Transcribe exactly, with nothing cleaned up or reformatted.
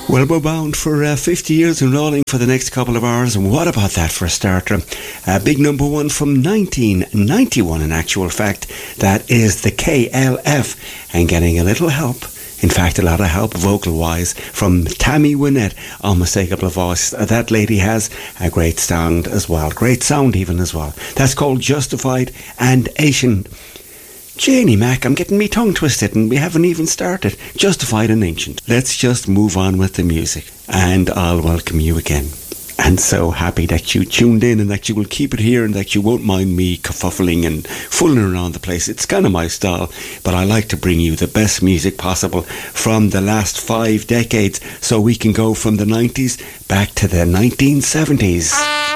Well, we're bound for uh, fifty years and rolling for the next couple of hours. And what about that for a starter? A big number one from nineteen ninety-one, in actual fact. That is the K L F. And getting a little help, in fact, a lot of help vocal-wise, from Tammy Wynette, unmistakable voice. That lady has a great sound as well. Great sound even as well. That's called Justified and Asian. Janie Mac, I'm getting me tongue twisted and we haven't even started. Justified and Ancient. Let's just move on with the music and I'll welcome you again. And so happy that you tuned in and that you will keep it here and that you won't mind me kerfuffling and fooling around the place. It's kind of my style, but I like to bring you the best music possible from the last five decades so we can go from the nineties back to the nineteen seventies.